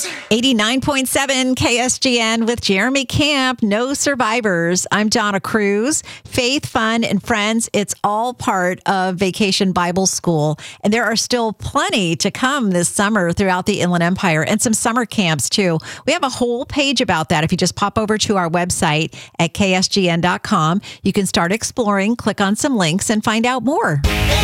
89.7 KSGN with Jeremy Camp. No survivors. I'm Donna Cruz. Faith, fun, and friends. It's all part of Vacation Bible School. And there are still plenty to come this summer throughout the Inland Empire and some summer camps too. We have a whole page about that. If you just pop over to our website at ksgn.com, you can start exploring, click on some links, and find out more.